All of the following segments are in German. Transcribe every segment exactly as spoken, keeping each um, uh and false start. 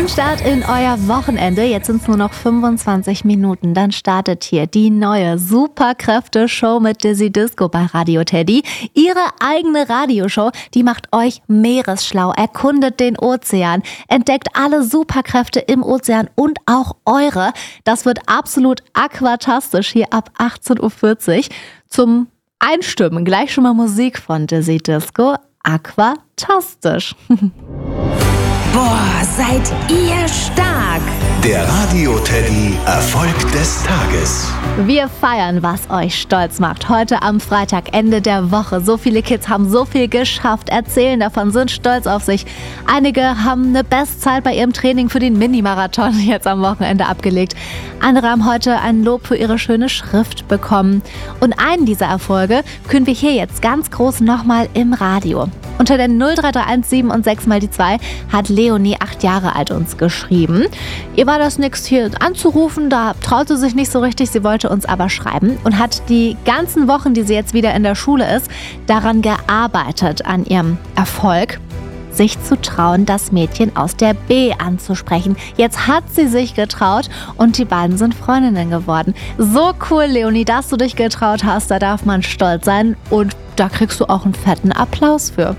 Schönen Start in euer Wochenende. Jetzt sind es nur noch fünfundzwanzig Minuten. Dann startet hier die neue Superkräfte-Show mit Dizzy Disco bei Radio Teddy. Ihre eigene Radioshow, die macht euch meeresschlau, erkundet den Ozean, entdeckt alle Superkräfte im Ozean und auch eure. Das wird absolut aquatastisch hier ab achtzehn Uhr vierzig. Zum Einstimmen gleich schon mal Musik von Dizzy Disco. Aquatastisch. Boah, seid ihr stark! Der Radio Teddy Erfolg des Tages. Wir feiern, was euch stolz macht. Heute am Freitag, Ende der Woche. So viele Kids haben so viel geschafft, erzählen davon, sind stolz auf sich. Einige haben eine Bestzeit bei ihrem Training für den Mini-Marathon jetzt am Wochenende abgelegt. Andere haben heute ein Lob für ihre schöne Schrift bekommen. Und einen dieser Erfolge können wir hier jetzt ganz groß nochmal im Radio. Unter der null drei drei eins sieben und sechs mal die zwei hat Leonie, acht Jahre alt, uns geschrieben. Ihr war das nix, hier anzurufen, da traute sich nicht so richtig, sie wollte uns aber schreiben und hat die ganzen Wochen, die sie jetzt wieder in der Schule ist, daran gearbeitet, an ihrem Erfolg, sich zu trauen, das Mädchen aus der B anzusprechen. Jetzt hat sie sich getraut und die beiden sind Freundinnen geworden. So cool, Leonie, dass du dich getraut hast, da darf man stolz sein und da kriegst du auch einen fetten Applaus für.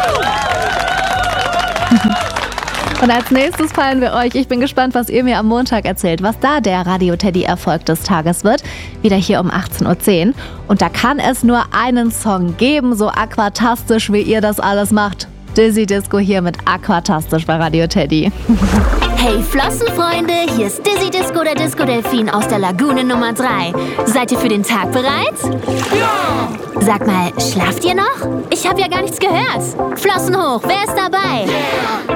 Und als nächstes feiern wir euch. Ich bin gespannt, was ihr mir am Montag erzählt, was da der Radio Teddy Erfolg des Tages wird. Wieder hier um achtzehn Uhr zehn. Und da kann es nur einen Song geben, so aquatastisch, wie ihr das alles macht. Dizzy Disco hier mit Aquatastisch bei Radio Teddy. Hey Flossenfreunde, hier ist Dizzy Disco, der Disco-Delfin aus der Lagune Nummer drei. Seid ihr für den Tag bereit? Ja! Sag mal, schlaft ihr noch? Ich habe ja gar nichts gehört. Flossen hoch, wer ist dabei? Yeah.